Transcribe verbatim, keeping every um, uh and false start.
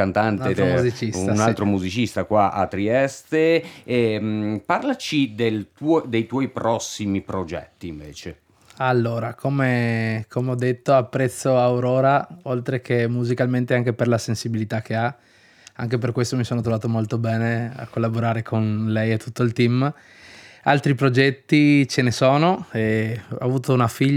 cantante, Un altro de- musicista, un sì. altro musicista qua a Trieste. E, mh, parlaci del tuo- dei tuoi prossimi progetti invece. Allora, come, come ho detto, apprezzo Aurora, oltre che musicalmente anche per la sensibilità che ha. Anche per questo mi sono trovato molto bene a collaborare con lei e tutto il team. Altri progetti ce ne sono, e ho avuto una figlia